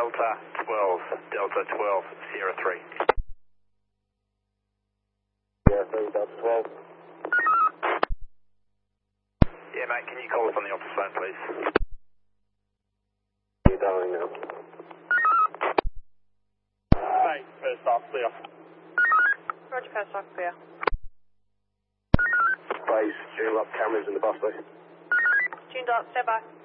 Delta 12, Sierra 3. Sierra 3, Delta 12. Yeah, mate, can you call us on the office phone, please? You're dialing now. Mate, first off, clear. Roger, first off, clear. Base, tune up cameras in the bus bay. Tuned up, step back.